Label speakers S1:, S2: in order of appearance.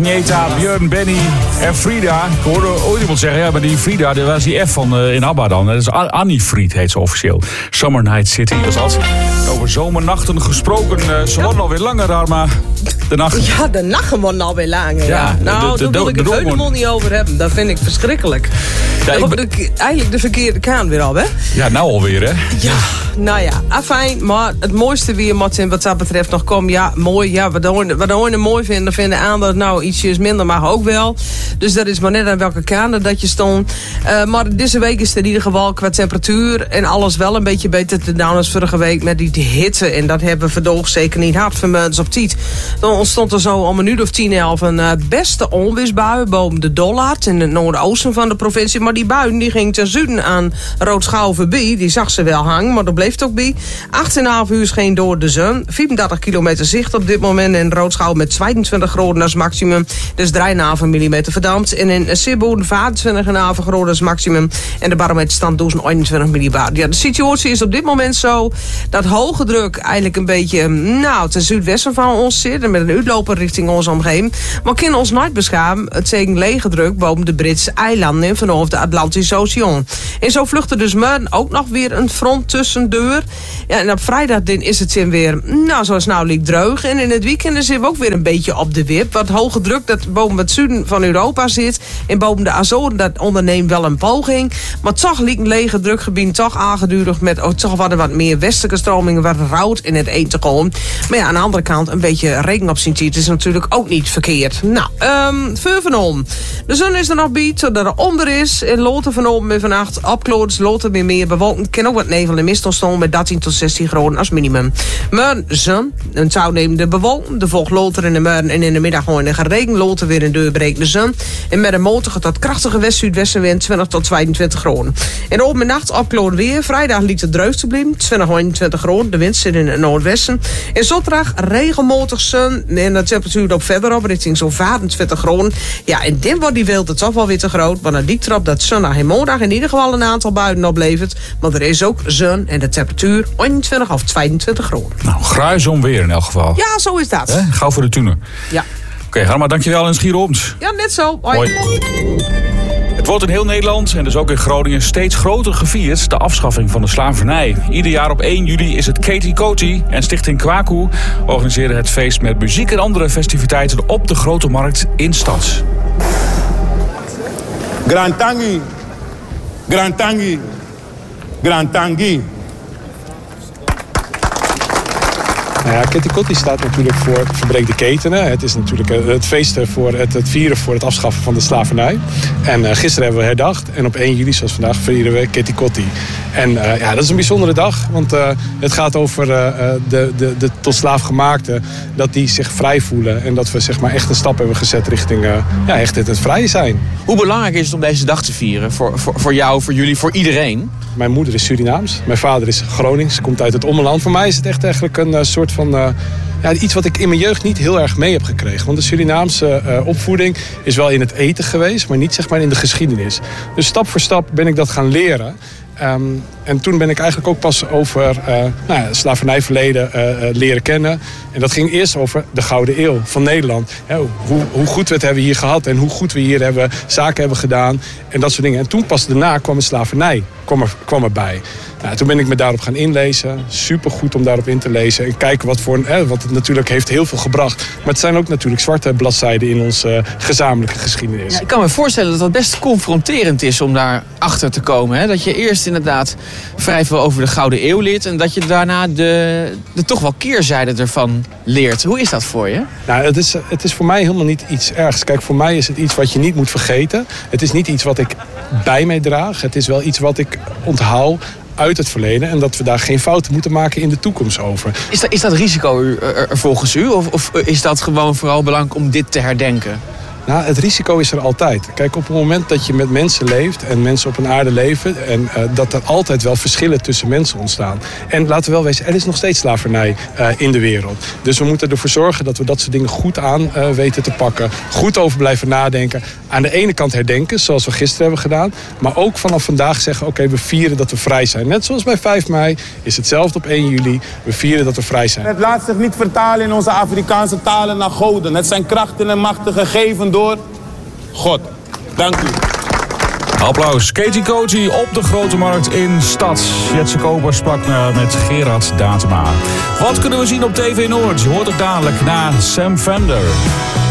S1: Agneta, Björn, Benny en Frida. Ik hoorde ooit iemand zeggen, ja, maar die Frida, dat was die F van in ABBA dan. Dat is Annie Fried, heet ze officieel. Summer Night City was dat. Over zomernachten gesproken. Ze worden alweer langer daar, maar de nacht...
S2: Ja, de nachten worden alweer langer. Ja. Nou, daar wil ik het helemaal niet over hebben. Dat vind ik verschrikkelijk. Ja, eigenlijk de verkeerde kant weer al, hè?
S1: Ja, nou alweer, hè?
S2: Ja, nou ja, afijn. Maar het mooiste weer wat dat betreft nog komt. Ja, mooi. Ja, wat de hoornen mooi vinden aan nou ietsjes minder mag ook wel. Dus dat is maar net aan welke kant dat je stond. Maar deze week is het in ieder geval qua temperatuur en alles wel een beetje beter te doen als vorige week met die hitte. En dat hebben we verdoog zeker niet hard vermeuns op tijd. Dan ontstond er zo om 10:10 een beste onweersbui boven de Dollard in het noordoosten van de provincie. Maar die bui die ging ten zuiden aan Roodschouw voorbij. Die zag ze wel hangen, maar dat bleef het ook bij. 8,5 uur scheen door de zon. 34 kilometer zicht op dit moment in Roodschouw met 22 graden als maximum. Dus 3,5 mm verdampt. En in Sibboen 25,5 graden als maximum. En de barometer stand 1021 millibar. Ja, de situatie is op dit moment zo dat hoge druk eigenlijk een beetje ten zuidwesten van ons zit. En met een uitloper richting onze omgeving. Maar kunnen ons nooit beschamen. Het tegen lege druk boven de Britse eilanden en vanaf de Atlantische Oceaan. En zo vluchtte dus morgen ook nog weer een front tussendoor. Ja, en op vrijdag is het weer, zoals nou liek droog. En in het weekend zitten we ook weer een beetje op de wip. Wat hoge druk dat boven het zuiden van Europa zit. En boven de Azoren, dat onderneemt wel een poging. Maar toch liep een lege drukgebied toch aangedurig met toch wat meer westelijke stromingen, wat rood in het eten komen. Maar ja, aan de andere kant een beetje regen op zijn tijd is natuurlijk ook niet verkeerd. Nou, veel van om. De zon is er nog bij, zodat er onder is. In Loten van om en vannacht opkloot, Loten weer meer bewolken. Kan ook wat nevel en mist ontstaan met 13 tot 16 graden als minimum. Maar zon, een toenemende bewolking. De volgt Loten in de morgen en in de middag gewoon een regen. Loten weer een deurbrekende zon. En met een matige tot krachtige west-zuidwestenwind 20 tot 22 graden. En op mijn nacht opkloot weer. Vrijdag liet het dreug te blijven. 20 graden. De wind zit in het noordwesten. En zondag regelmatig zon. En de temperatuur loopt verder op richting zo'n 25 graden. Ja, en dan wordt die wilde toch wel weer te groot. Maar dan liegt erop dat zondag en maandag in ieder geval een aantal buien oplevert. Maar er is ook zon en de temperatuur 21 of 22 graden.
S1: Nou, gruis weer in elk geval.
S2: Ja, zo is dat.
S1: Gauw voor de tuner.
S2: Ja.
S1: Oké, Harma, dankjewel en Schieroms.
S2: Ja, net zo. Hoi.
S1: Hoi. Het wordt in heel Nederland en dus ook in Groningen steeds groter gevierd, de afschaffing van de slavernij. Ieder jaar op 1 juli is het Keti Koti en Stichting Kwaku organiseren het feest met muziek en andere festiviteiten op de Grote Markt in Stads.
S3: Grantangi, Grantangi, Grantangi.
S4: Nou ja, Keti Koti staat natuurlijk voor Verbreek de Ketenen. Het is natuurlijk het feest voor het vieren voor het afschaffen van de slavernij. En gisteren hebben we herdacht. En op 1 juli, zoals vandaag, vieren we Keti Koti. En dat is een bijzondere dag. Want het gaat over de tot slaafgemaakten. Dat die zich vrij voelen. En dat we zeg maar echt een stap hebben gezet richting echt het vrije zijn.
S5: Hoe belangrijk is het om deze dag te vieren? Voor jou, voor jullie, voor iedereen?
S4: Mijn moeder is Surinaams. Mijn vader is Gronings. Komt uit het Ommeland. Voor mij is het echt eigenlijk een soort van... iets wat ik in mijn jeugd niet heel erg mee heb gekregen. Want de Surinaamse opvoeding is wel in het eten geweest, maar niet zeg maar in de geschiedenis. Dus stap voor stap ben ik dat gaan leren. En toen ben ik eigenlijk ook pas over slavernijverleden leren kennen. En dat ging eerst over de Gouden Eeuw van Nederland. Hoe goed we het hebben hier gehad en hoe goed we hier zaken hebben gedaan. En dat soort dingen. En toen pas daarna kwam de slavernij kwam erbij. Nou, toen ben ik me daarop gaan inlezen. Super goed om daarop in te lezen. En kijken want het natuurlijk heeft heel veel gebracht. Maar het zijn ook natuurlijk zwarte bladzijden in onze gezamenlijke geschiedenis.
S5: Ja, ik kan me voorstellen dat het best confronterend is om daar achter te komen. Hè? Dat je eerst inderdaad vrij veel over de Gouden Eeuw leert. En dat je daarna de toch wel keerzijde ervan leert. Hoe is dat voor je?
S4: Nou, het is voor mij helemaal niet iets ergs. Kijk, voor mij is het iets wat je niet moet vergeten. Het is niet iets wat ik bij mij draag. Het is wel iets wat ik onthoud uit het verleden. En dat we daar geen fouten moeten maken in de toekomst over.
S5: Is dat risico er volgens u? Of is dat gewoon vooral belangrijk om dit te herdenken?
S4: Nou, het risico is er altijd. Kijk, op het moment dat je met mensen leeft en mensen op een aarde leven, en dat er altijd wel verschillen tussen mensen ontstaan. En laten we wel wezen, er is nog steeds slavernij in de wereld. Dus we moeten ervoor zorgen dat we dat soort dingen goed aan weten te pakken. Goed over blijven nadenken. Aan de ene kant herdenken, zoals we gisteren hebben gedaan. Maar ook vanaf vandaag zeggen, oké, we vieren dat we vrij zijn. Net zoals bij 5 mei is hetzelfde op 1 juli. We vieren dat we vrij zijn.
S3: Het laat zich niet vertalen in onze Afrikaanse talen naar goden. Het zijn krachten en machten gegeven door God. Dank u.
S1: Applaus. Katie Coty op de Grote Markt in Stad. Jetse Koper sprak met Gerard Datema. Wat kunnen we zien op TV Noord? Je hoort het dadelijk na Sam Fender.